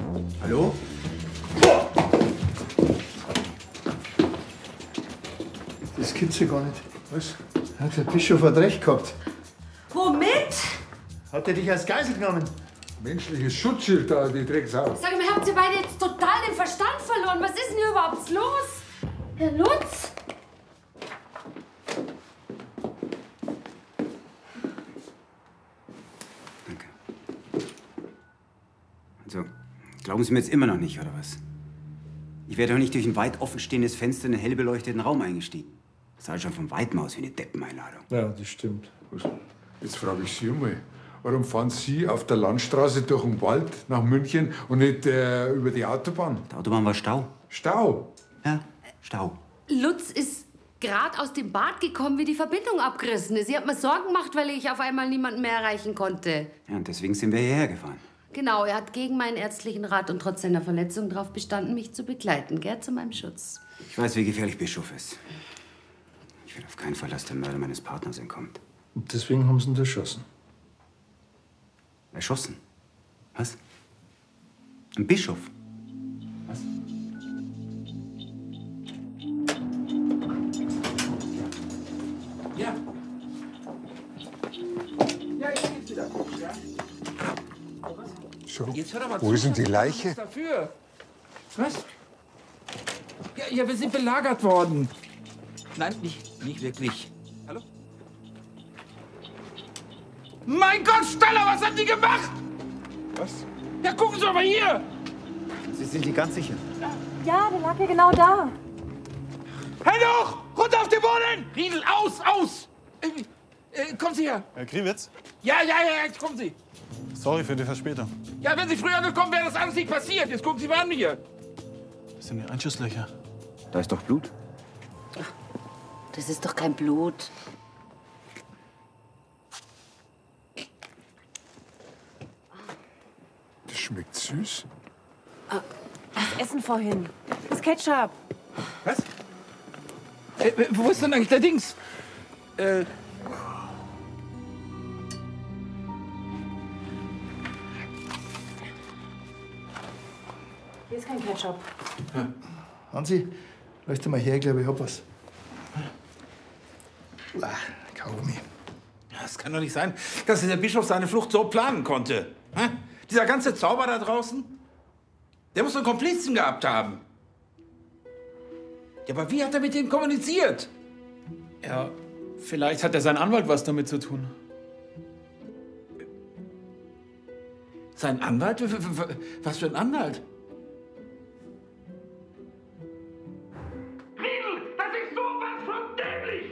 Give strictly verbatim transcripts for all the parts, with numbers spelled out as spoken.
Hallo? Das gibt's ja gar nicht. Was? Hat der Bischof hat recht gehabt. Womit? Hat er dich als Geisel genommen? Menschliches Schutzschild da, die Drecksau. Sag mal, habt ihr beide jetzt total den Verstand verloren? Was ist denn hier überhaupt los? Herr Lutz? Danke. Also, glauben Sie mir jetzt immer noch nicht, oder was? Ich wäre doch nicht durch ein weit offenstehendes Fenster in einen hell beleuchteten Raum eingestiegen. Das sah halt schon von weitem aus wie eine Deppeneinladung. Ja, das stimmt. Jetzt frage ich Sie mal, warum fahren Sie auf der Landstraße durch den Wald nach München und nicht äh, über die Autobahn? Die Autobahn war Stau. Stau? Ja, Stau. Lutz ist gerade aus dem Bad gekommen, wie die Verbindung abgerissen ist. Sie hat mir Sorgen gemacht, weil ich auf einmal niemanden mehr erreichen konnte. Ja, und deswegen sind wir hierher gefahren. Genau, er hat gegen meinen ärztlichen Rat und trotz seiner Verletzung darauf bestanden, mich zu begleiten, gell, zu meinem Schutz. Ich weiß, wie gefährlich Bischof ist. Ich will auf keinen Fall, dass der Mörder meines Partners entkommt. Und deswegen haben sie ihn erschossen. Erschossen? Was? Ein Bischof? Was? Ja. Ja, ich geht's wieder. Ja. Schon. Jetzt hör doch mal Wo zu, ist denn die ich hab Leiche? nichts dafür. Was? Ja, ja, wir sind belagert worden. Nein, nicht, nicht wirklich. Hallo? Mein Gott, Staller, was haben die gemacht? Was? Ja, gucken Sie doch mal hier. Sie sind sich ganz sicher? Ja, der lag ja genau da. Hände hoch! Runter auf den Boden! Riedel, aus, aus! Äh, äh, kommen Sie her. Herr Kriwitz, Ja, ja, ja, jetzt kommen Sie. sorry für die Verspätung. Ja, wenn Sie früher gekommen wären, wäre das alles nicht passiert. Jetzt gucken Sie mal an hier. Das sind die Einschusslöcher. Da ist doch Blut. Das ist doch kein Blut. Das schmeckt süß. Das Essen vorhin. Das Ketchup. Was? Äh, äh, wo ist denn eigentlich der Dings? Äh. Hier ist kein Ketchup. Hansi, leuchte mal her, ich glaube, ich hab was. Ah, Kaugummi. Ja, es kann doch nicht sein, dass der Bischof seine Flucht so planen konnte. Hä? Dieser ganze Zauber da draußen, der muss einen Komplizen gehabt haben. Ja, aber wie hat er mit dem kommuniziert? Ja, vielleicht hat ja sein Anwalt was damit zu tun. Sein Anwalt? W- w- w- Was für ein Anwalt? Riedel, das ist sowas von dämlich!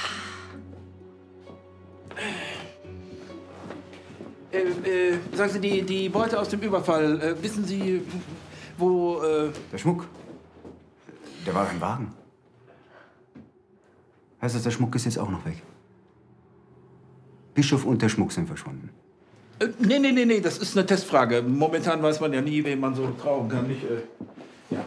Äh, äh, sagen Sie, die, die Beute aus dem Überfall, äh, wissen Sie, wo, äh... Der Schmuck. Der war im Wagen. Heißt das, der Schmuck ist jetzt auch noch weg? Bischof und der Schmuck sind verschwunden. Äh, nee, nee, nee, nee, das ist eine Testfrage. Momentan weiß man ja nie, wen man so trauen kann, nicht? Äh, ja.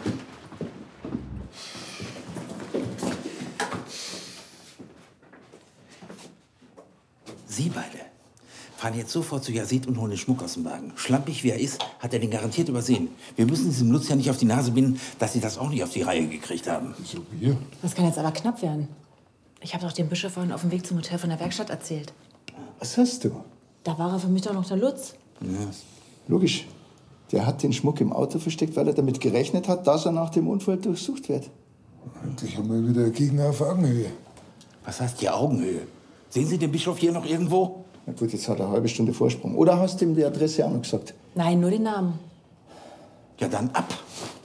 Sie beide fahren jetzt sofort zu Yazid und holen den Schmuck aus dem Wagen. Schlampig wie er ist, hat er den garantiert übersehen. Wir müssen diesem Lutz ja nicht auf die Nase binden, dass sie das auch nicht auf die Reihe gekriegt haben. So wir. Das kann jetzt aber knapp werden. Ich habe doch dem Bischof vorhin auf dem Weg zum Hotel von der Werkstatt erzählt. Was hast du? Da war er für mich doch noch der Lutz. Ja. Logisch. Der hat den Schmuck im Auto versteckt, weil er damit gerechnet hat, dass er nach dem Unfall durchsucht wird. Endlich haben wir wieder Gegner auf Augenhöhe. Was heißt hier Augenhöhe? Sehen Sie den Bischof hier noch irgendwo? Na gut, jetzt hat er eine halbe Stunde Vorsprung. Oder hast du ihm die Adresse auch noch gesagt? Nein, nur den Namen. Ja, dann ab.